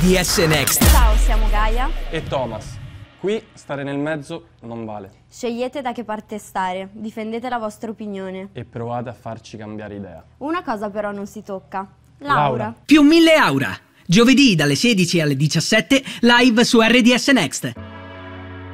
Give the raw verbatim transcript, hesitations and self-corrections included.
D S Next. Ciao, siamo Gaia e Thomas. Qui stare nel mezzo non vale. Scegliete da che parte stare, difendete la vostra opinione. E provate a farci cambiare idea. Una cosa però non si tocca. Laura. Laura. Più mille Aura. Giovedì dalle sedici alle diciassette live su R D S Next.